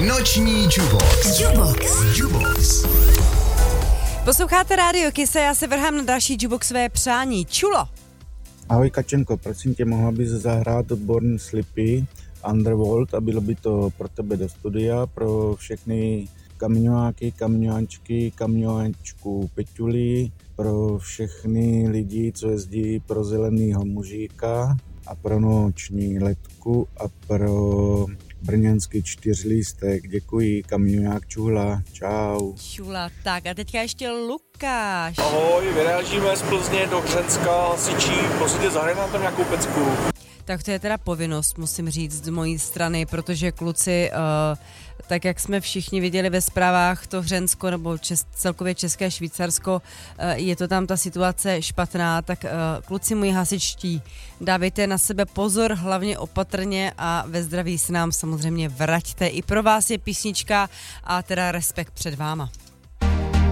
Noční Jubox. Posloucháte Rádio Kiss a já se vrhám na další Juboxové přání. Čulo! Ahoj Kačenko, prosím tě, mohla bys zahrát Born Slippy Underworld a bylo by to pro tebe do studia, pro všechny kamionáky, kamionáčky, kamionáčku Peťuli, pro všechny lidi, co jezdí pro zelenýho mužíka a pro noční letku a pro brněnský 4lístek. Děkuji, kamionák Čula. Čau. Čula, tak a teďka ještě Lukáš. Ahoj, vyrážíme z Plzně do Hřenska, hasičí, prosím zahraj nám tam nějakou pecku. Tak to je teda povinnost, musím říct z mojí strany, protože kluci, tak jak jsme všichni viděli ve zprávách, to Hřensko nebo celkově České Švýcarsko, je to tam ta situace špatná, tak kluci moji hasičtí, dávejte na sebe pozor, hlavně opatrně a ve zdraví se nám samozřejmě vraťte. I pro vás je písnička a teda respekt před váma.